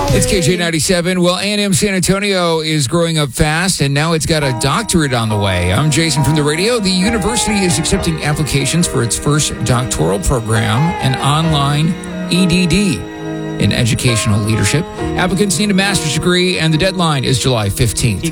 It's KJ97. Well, A&M San Antonio is growing up fast, and now it's got a doctorate on the way. I'm Jason from the radio. The university is accepting applications for its first doctoral program, an online EDD in educational leadership. Applicants need a master's degree, and the deadline is July 15th.